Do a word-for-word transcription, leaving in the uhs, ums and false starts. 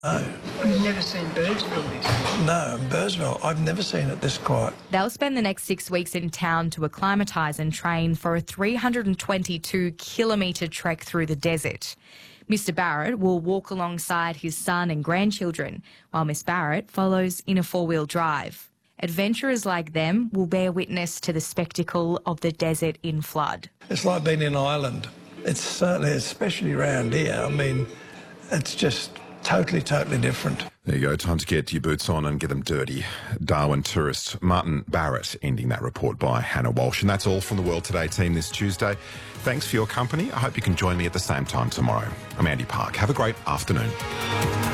No. You've never seen Birdsville before? No, Birdsville, I've never seen it this quiet. They'll spend the next six weeks in town to acclimatise and train for a three hundred twenty-two kilometre trek through the desert. Mister Barrett will walk alongside his son and grandchildren, while Miss Barrett follows in a four-wheel drive. Adventurers like them will bear witness to the spectacle of the desert in flood. It's like being in Ireland. It's certainly, especially around here, I mean, it's just totally, totally different. There you go. Time to get your boots on and get them dirty. Darwin tourist Martin Barrett ending that report by Hannah Walsh. And that's all from the World Today team this Tuesday. Thanks for your company. I hope you can join me at the same time tomorrow. I'm Andy Park. Have a great afternoon.